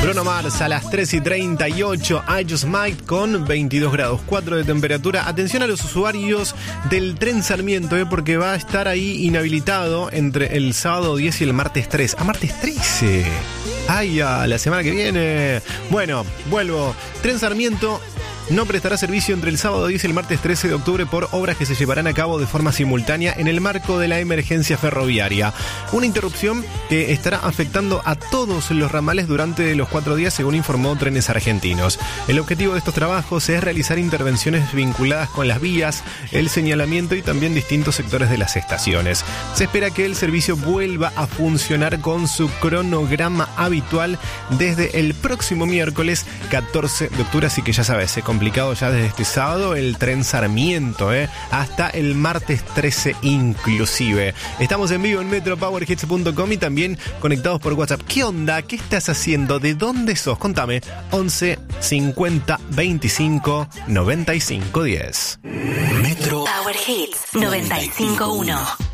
Bruno Mars a las 3:38, I Just Might con 22 grados 4 de temperatura. Atención a los usuarios del tren Sarmiento, porque va a estar ahí inhabilitado entre el sábado 10 y el martes 3. ¡A martes 13! ¡Ay, a la semana que viene! Bueno, vuelvo. Tren Sarmiento no prestará servicio entre el sábado 10 y el martes 13 de octubre por obras que se llevarán a cabo de forma simultánea en el marco de la emergencia ferroviaria. Una interrupción que estará afectando a todos los ramales durante los 4 días, según informó Trenes Argentinos. El objetivo de estos trabajos es realizar intervenciones vinculadas con las vías, el señalamiento y también distintos sectores de las estaciones. Se espera que el servicio vuelva a funcionar con su cronograma habitual desde el próximo miércoles 14 de octubre, así que ya sabes, complicado ya desde este sábado el tren Sarmiento, hasta el martes 13 inclusive. Estamos en vivo en metropowerhits.com y también conectados por WhatsApp. ¿Qué onda? ¿Qué estás haciendo? ¿De dónde sos? Contame. 11 50 25 95 10. Metro Power Hits 95.1.